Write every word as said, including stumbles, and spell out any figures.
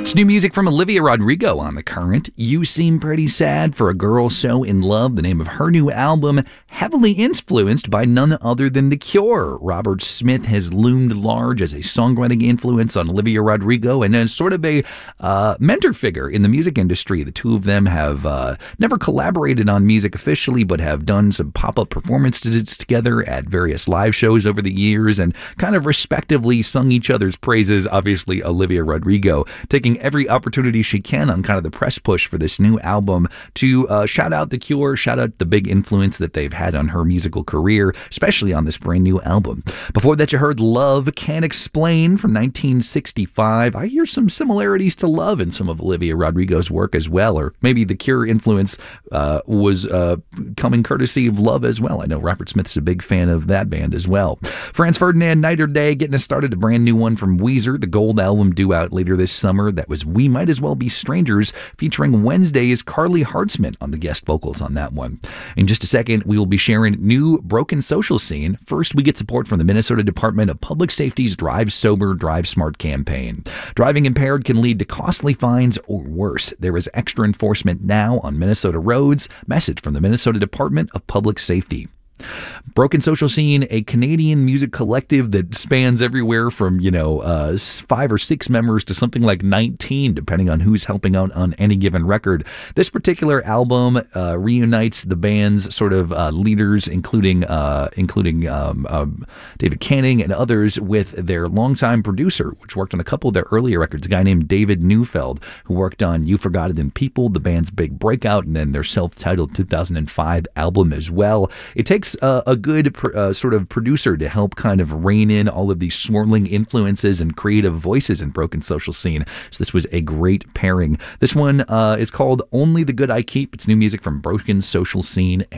It's new music from Olivia Rodrigo on The Current. You Seem Pretty Sad for a Girl So in Love, the name of her new album, heavily influenced by none other than The Cure. Robert Smith has loomed large as a songwriting influence on Olivia Rodrigo and as sort of a uh, mentor figure in the music industry. The two of them have uh, never collaborated on music officially, but have done some pop-up performances together at various live shows over the years and kind of respectively sung each other's praises. Obviously, Olivia Rodrigo taking every opportunity she can on kind of the press push for this new album to uh, shout out The Cure, shout out the big influence that they've had on her musical career, especially on this brand new album. Before that, you heard Love Can't Explain from nineteen sixty-five. I hear some similarities to Love in some of Olivia Rodrigo's work as well, or maybe The Cure influence uh, was uh, coming courtesy of Love as well. I know Robert Smith's a big fan of that band as well. Franz Ferdinand, Night or Day, getting us started, a brand new one from Weezer. The Gold album due out later this summer. That was We Might As Well Be Strangers, featuring Wednesday's Carly Hartzman on the guest vocals on that one. In just a second, we will be sharing new Broken Social Scene. First, we get support from the Minnesota Department of Public Safety's Drive Sober, Drive Smart campaign. Driving impaired can lead to costly fines or worse. There is extra enforcement now on Minnesota roads. Message from the Minnesota Department of Public Safety. Broken Social Scene, a Canadian music collective that spans everywhere from, you know, uh, five or six members to something like nineteen, depending on who's helping out on any given record. This particular album uh, reunites the band's sort of uh, leaders, including uh, including um, um, David Canning and others, with their longtime producer, which worked on a couple of their earlier records, a guy named David Neufeld, who worked on You Forgot It in People, the band's big breakout, and then their self-titled two thousand five album as well. It takes Uh, a good uh, sort of producer to help kind of rein in all of these swirling influences and creative voices in Broken Social Scene. So this was a great pairing. This one uh, is called Only the Good I Keep. It's new music from Broken Social Scene.